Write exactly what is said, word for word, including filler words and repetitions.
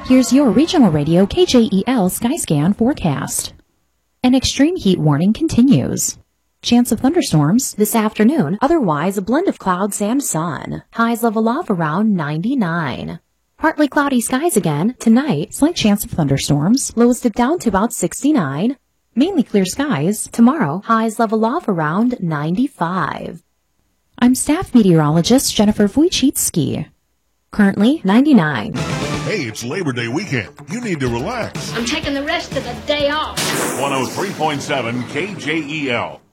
Here's your regional radio K J E L Skyscan forecast. An extreme heat warning continues. Chance of thunderstorms this afternoon, otherwise a blend of clouds and sun. Highs level off around ninety-nine. Partly cloudy skies again tonight, slight chance of thunderstorms. Lows dip down to about sixty-nine. Mainly clear skies. Tomorrow, highs level off around ninety-five. I'm staff meteorologist Jennifer Wojcicki. Currently ninety-nine. Hey, it's Labor Day weekend. You need to relax. I'm taking the rest of the day off. one oh three point seven K J E L.